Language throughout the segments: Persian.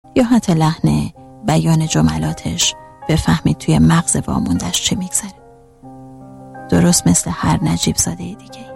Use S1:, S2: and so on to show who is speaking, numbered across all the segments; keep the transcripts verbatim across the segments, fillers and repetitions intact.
S1: یا حتی لحن بیان جملاتش بفهمید توی مغز واموندش چی میگذره. درست مثل هر نجیب زاده دیگه.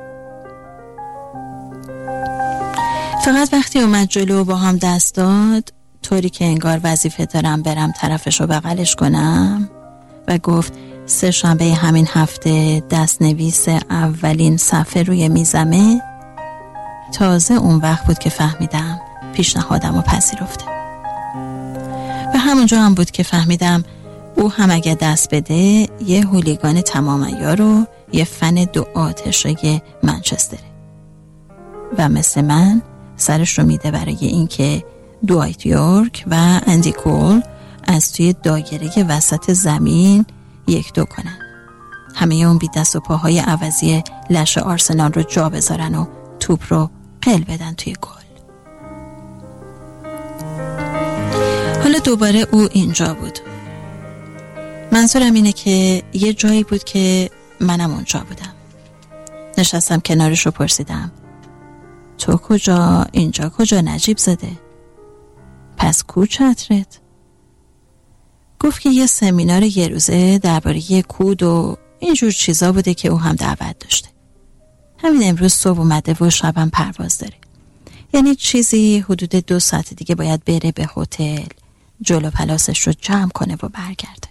S1: فقط وقتی اومد جلو و با هم دست داد، طوری که انگار وظیفه دارم برم طرفش رو بغلش کنم، و گفت سه شنبه همین هفته دست نویس اولین صفحه روی میزمه، تازه اون وقت بود که فهمیدم پیشنهادم رو پذیرفته. و همونجا هم بود که فهمیدم او هم اگه دست بده یه هولیگان تمام عیار و یه فن دو آتشه منچستره و مثل من سرش رو میده برای اینکه دوایت یورک و اندی کول از توی دایره وسط زمین یک دو کنن. همه اون بی دست و پاهای عوضی لش آرسنال رو جا بذارن و توپ رو قل بدن توی گل. حالا دوباره او اینجا بود. منظورم اینه که یه جایی بود که منم اونجا بودم. نشستم کنارش رو پرسیدم تو کجا؟ اینجا کجا نجیب زاده؟ پس کو چترت؟ گفت که یه سمینار یه روزه درباره یه کود و اینجور چیزا بوده که او هم دعوت داشته. همین امروز صبح اومده و شبم پرواز داره. یعنی چیزی حدود دو ساعت دیگه باید بره به هتل، جلو پلاسش رو جمع کنه و برگرده.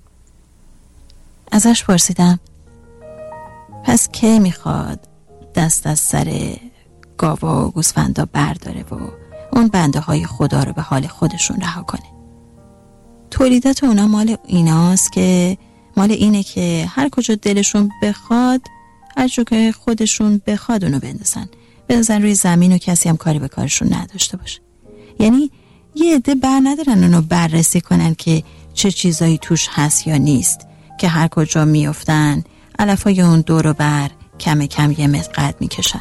S1: ازش پرسیدم پس کی میخواد دست از سر گاوا و گوسفندا برداره و اون بنده های خدا رو به حال خودشون رها کنه؟ تولیدات اونا مال ایناست که مال اینه که هر کجا دلشون بخواد، هر جا که خودشون بخواد اونو بندازن بندازن روی زمین و کسی هم کاری به کارشون نداشته باشه. یعنی یه عده بر ندارن اونو بررسی کنن که چه چیزایی توش هست یا نیست، که هر کجا میافتن علفای اون دور و بر کم کم یه متر قد میکشن.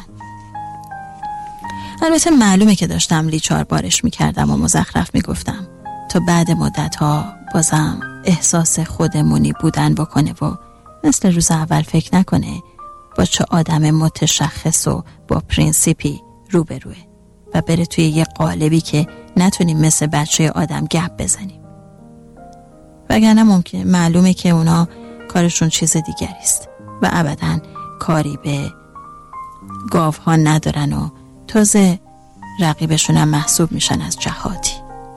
S1: البته معلومه که داشتم لیچار بارش میکردم و مزخرف میگفتم تا بعد مدت ها بازم احساس خودمونی بودن بکنه و مثل روز اول فکر نکنه با چه آدم متشخص و با پرینسیپی روبروه و بره توی یه قالبی که نتونیم مثل بچه آدم گپ بزنیم. وگرنه ممکن معلومه که اونا کارشون چیز دیگری است و ابداً کاری به گاوها ندارن و تازه رقیبشون هم محسوب میشن از جهاتی.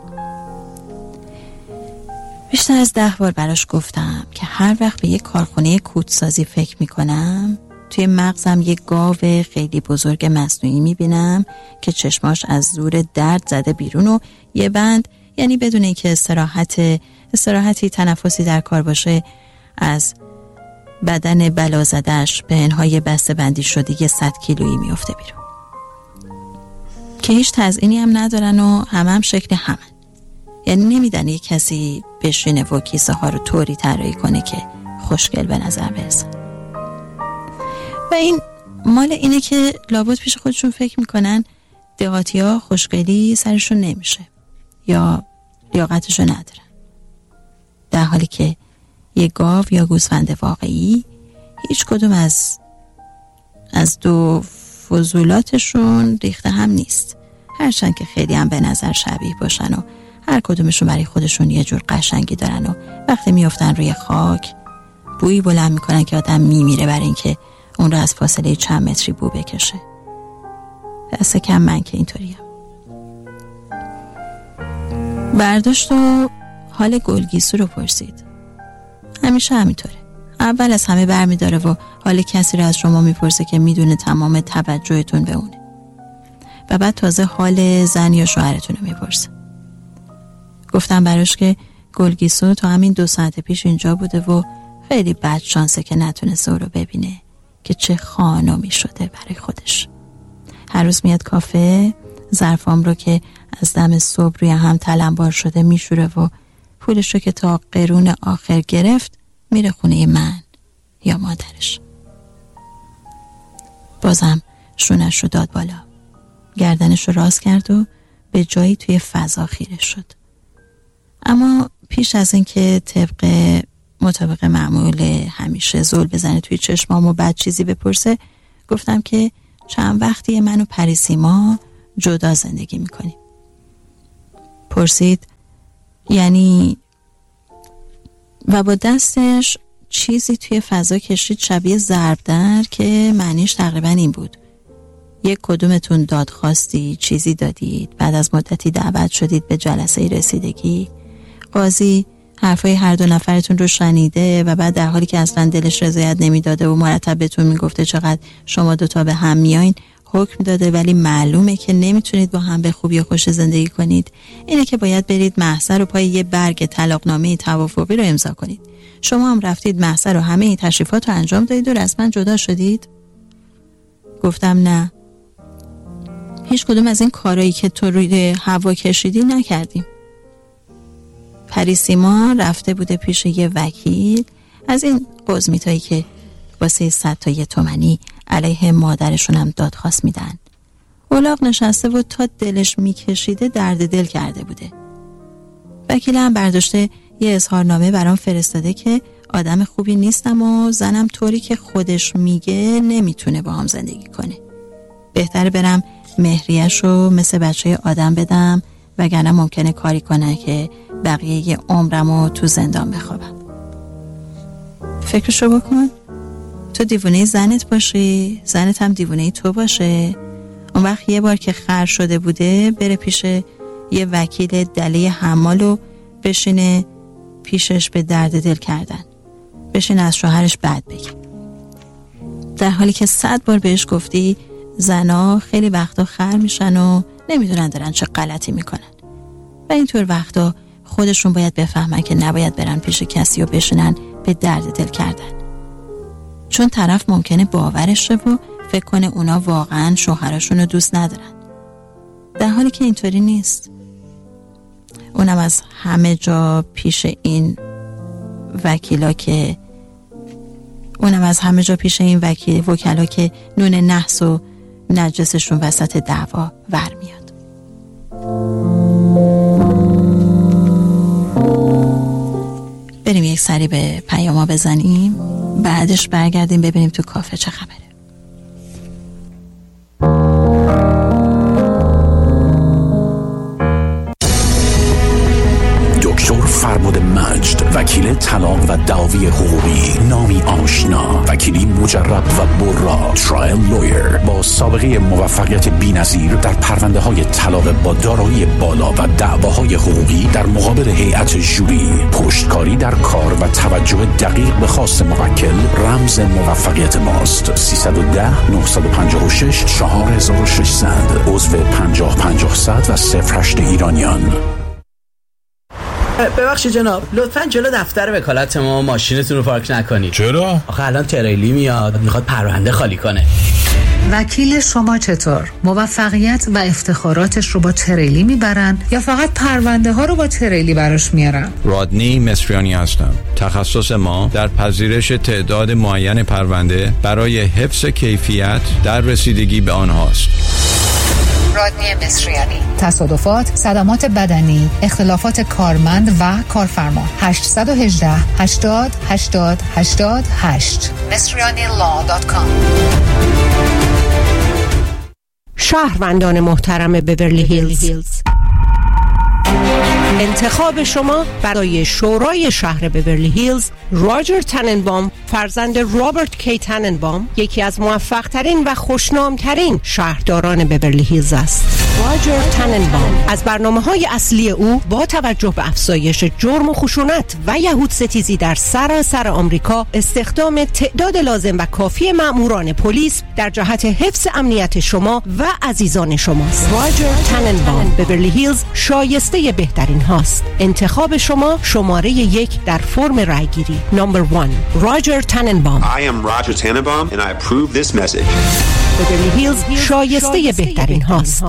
S1: بیشتر از ده بار براش گفتم که هر وقت به یه کارخونه کودسازی فکر میکنم توی مغزم یه گاو خیلی بزرگ مصنوعی میبینم که چشماش از زور درد زده بیرون و یه بند، یعنی بدون اینکه استراحت استراحتی تنفسی در کار باشه، از بدن بلا زدش به انهای بسته بندی شده یه صد کیلویی میفته بیرون که هیچ تزیینی هم ندارن و همه هم شکل همن. یعنی نمیدن یه کسی بشینه و کیسه ها رو طوری طراحی کنه که خوشگل به نظر برسن. و این مال اینه که لابد پیش خودشون فکر میکنن دهاتی ها خوشگلی سرشون نمیشه یا لیاقتشو ندارن، در حالی که یه گاو یا گوسفند واقعی هیچ کدوم از از دو فضولاتشون ریخته هم نیست، هرچند که خیلی هم به نظر شبیه باشن و هر کدومشون برای خودشون یه جور قشنگی دارن و وقتی میافتن روی خاک بویی بلند میکنن که آدم میمیره برای اینکه اون رو از فاصله چند متری بو بکشه. دست کم من که اینطوریم. برداشت و حال گلگیسو رو پرسید. همیشه همینطوره، اول از همه برمی داره و حال کسی رو از شما میپرسه که میدونه تمام توجهتون به اونه و بعد تازه حال زن یا شوهرتون رو میپرسه. گفتم براش که گلگیسو تا همین دو ساعت پیش اینجا بوده و خیلی بد شانسه که نتونسته او رو ببینه که چه خانمی شده برای خودش. هر روز میاد کافه، ظرفام رو که از دم صبح روی هم تلمبار شده میشوره و پولش رو که تا قرون آخر گرفت میره خونه من یا مادرش. بازم شونش رو داد بالا، گردنش رو راست کرد و به جایی توی فضا خیره شد. اما پیش از این که طبق مطابق معمول همیشه زل بزنه توی چشمام و بعد چیزی بپرسه، گفتم که چند وقتی من و پریسیما جدا زندگی میکنیم. پرسید یعنی و با دستش چیزی توی فضا کشید شبیه ضرب در که معنیش تقریبا این بود: یک کدومتون داد خواستی، چیزی دادید، بعد از مدتی دعوت شدید به جلسه رسیدگی، قاضی حرفای هر دو نفرتون رو شنیده و بعد در حالی که اصلا دلش رضایت نمیداده و مرتب بهتون میگفته چقدر شما دوتا به هم میاین، حکم داده ولی معلومه که نمیتونید با هم به خوبی و خوش زندگی کنید. اینه که باید برید محضر و پای یه برگ طلاقنامه توافقی رو امضا کنید. شما هم رفتید محضر و همه این تشریفات رو انجام دادید و رسما جدا شدید؟ گفتم نه، هیچ کدوم از این کارهایی که تو روی هوا کشیدی نکردیم. پریسیما رفته بوده پیش یه وکیل از این قزمیتایی که واسه صد تا یه تومنی علیه مادرشون هم دادخواست میدن. الاغ نشسته و تا دلش میکشیده درد دل کرده بوده. وکیل هم برداشته یه اظهارنامه برام فرستاده که آدم خوبی نیستم و زنم طوری که خودش میگه نمیتونه با هم زندگی کنه. بهتره برم مهریه‌شو مثل بچه آدم بدم وگرنه ممکنه کاری کنه که بقیه عمرمو تو زندان بخوابم. فکرشو بکن، تو دیوونه زنت باشی، زنت هم دیوونه تو باشه، اون وقت یه بار که خر شده بوده بره پیش یه وکیل دله حمال و بشینه پیشش به درد دل کردن، بشینه از شوهرش بد بگه، در حالی که صد بار بهش گفتی زنا خیلی وقتا خر میشن و نمیدونن دارن چه غلطی میکنن و اینطور وقتا خودشون باید بفهمن که نباید برن پیش کسی و بشینن به درد دل کردن، چون طرف ممکنه باورش شه و فکر کنه اونا واقعا شوهرشون رو دوست ندارن، در حالی که اینطوری نیست. اونم از همه جا پیش این وکیلا که اونم از همه جا پیش این وکیل وکلا که نون نحس و نجسشون وسط دعوا ور میاد. بریم یک سری به پیاما بزنیم، بعدش برگردیم ببینیم تو کافه چه خبره.
S2: دکتر فرباد مجد، وکیل طلاق و دعاوی حقوقی، نامی آشنا، وکیلی مجرب و برا، ترایل لویر با سابقه موفقیت بی‌نظیر در پرونده های طلاق با دارایی بالا و دعواهای حقوقی در مقابل هیئت ژوری، پشتکاری در کار و توجه دقیق به خواست موکل رمز موفقیت ماست. سیصد و ده نهصد و پنجاه و شش چهار هزار و ششصد، عضو پنجاه پنجاه صد و صفر هشت ایرانیان.
S3: ببخشید جناب، لطفاً جلو دفتر وکالت ما ماشینتون رو پارک نکنید.
S4: چرا؟
S3: آخه الان تریلی میاد میخواد پرونده خالی کنه.
S5: وکیل شما چطور؟ موفقیت و افتخاراتش رو با تریلی میبرن یا فقط پرونده ها رو با تریلی براش میارن؟
S4: رادنی مصریانی هستم. تخصص ما در پذیرش تعداد معین پرونده برای حفظ کیفیت در رسیدگی به آنهاست.
S5: رادنی مصریانی. تصادفات، صدمات بدنی، اختلافات کارمند و کارفرما. هشت یک هشت هشتاد هشتاد هشتاد هشت مصریانی لا دات کام.
S6: شهروندان محترم بیورلی هیلز، انتخاب شما برای شورای شهر بیورلی هیلز راجر تننبام، فرزند رابرت کی تننبام، یکی از موفق ترین و خوشنام ترین شهرداران بیورلی هیلز است. راجر تننبام از برنامه‌های اصلی او با توجه به افزایش جرم و خشونت و یهود ستیزی در سراسر آمریکا، استخدام تعداد لازم و کافی مأموران پلیس در جهت حفظ امنیت شما و عزیزان شماست. راجر تننبام، بیورلی هیلز شایسته بهترین هاست. انتخاب شما شماره یک در فرم رایگیری. نمبر وان، راجر تننبام.
S7: I am Roger Tannenbaum and I approve this message.
S6: بیورلی هیلز شایسته بهترین هاست.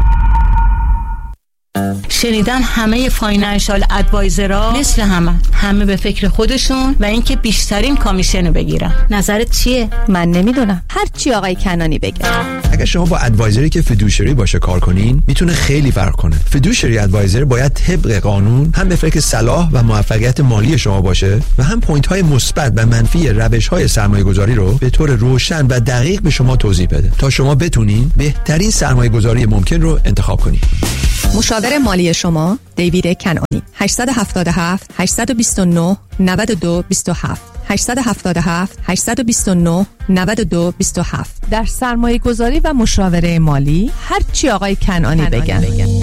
S8: شنیدم همه فاینانشال ادوایزرها مثل همه همه به فکر خودشون و اینکه بیشترین کامیشن رو بگیرن. نظرت چیه؟
S9: من نمیدونم، هر چی آقای کنانی بگه.
S10: اگه شما با ادوایزری که فیدوشری باشه کار کنین میتونه خیلی فرق کنه. فیدوشری ادوایزر باید طبق قانون هم به فکر صلاح و موفقیت مالی شما باشه و هم پوینت های مثبت و منفی روش های سرمایه گذاری رو به طور روشن و دقیق به شما توضیح بده تا شما بتونین بهترین سرمایه گذاری ممکن رو انتخاب کنین.
S9: مشاور مالی شما دیوید کنانی. هشت هفت هفت هشت دو نه نه دو دو هفت هشت هفت هفت هشت دو نه نه دو دو هفت. در سرمایه گذاری و مشاوره مالی هر چی آقای کنعانی بگن.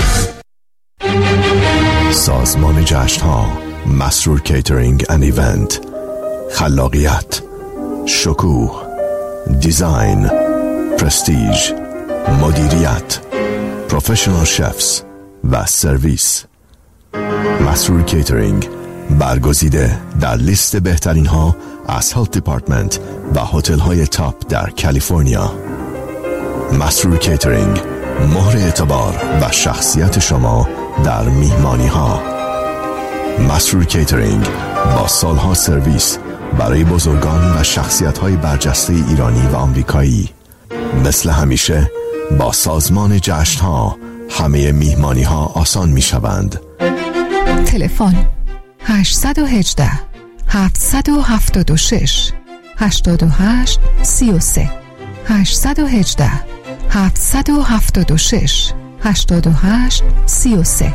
S11: سازمان جشن‌ها، مسرور کیترینگ اند ایونت، خلاقیت، شکوه، دیزاین، پرستیژ، مدیریت، پروفشنال شفز و سرویس. مسرور کیترینگ برگزیده در لیست بهترین ها از هلت دیپارتمنت و هتل های تاپ در کالیفرنیا. مسرور کیترینگ، مهر اعتبار و شخصیت شما در میهمانی ها. مسرور کیترینگ با سالها سرویس برای بزرگان و شخصیت های برجسته ایرانی و آمریکایی. مثل همیشه با سازمان جشن ها همه میهمانی ها آسان می شوند.
S5: تلفن هشت یک هشت هفت هفت شش هشت هشت سه سه هشت یک هشت هفت هفت شش هشت هشت سه سه.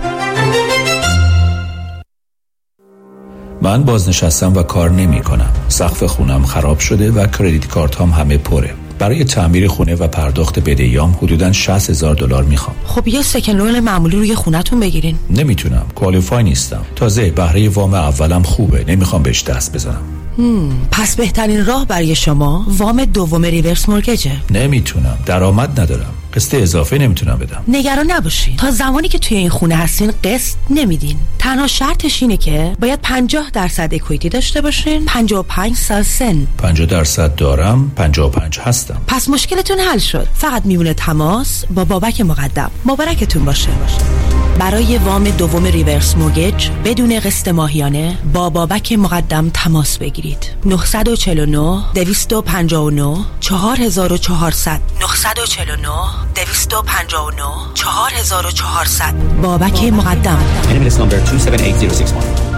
S2: من بازنشستم و کار نمی کنم. سقف خونم خراب شده و کردیت کارت هم همه پره. برای تعمیر خونه و پرداخت بدهیام حدوداً شصت هزار دلار میخوام.
S8: خب یه سکن لون معمولی روی خونتون بگیرین.
S2: نمیتونم، کوالیفای نیستم. تازه بهره وام اولم خوبه، نمیخوام بهش دست بزنم.
S8: هم. پس بهترین راه برای شما وام دوم ریورس مورگیجه.
S2: نمیتونم، درآمد ندارم. قسط اضافه نمیتونم بدم.
S8: نگران نباشین، تا زمانی که توی این خونه هستین قسط نمیدین. تنها شرطش اینه که باید پنجاه درصد اکویتی داشته باشین، پنجاه و پنج سال سن.
S2: پنجاه درصد دارم، پنجاه و پنج هستم.
S8: پس مشکلتون حل شد. فقط میمونه تماس با بابک مقدم. مبارکتون باشه. برای وام دوم ریورس مورگیج بدون قسط ماهیانه با بابک مقدم تماس بگیرید. نه چهار نه دو پنج نه چهار و چهارصد نه چهار نه دو پنج نه چهار و چهارصد. بابک مقدم.
S12: N M L S number two seven eight zero six one.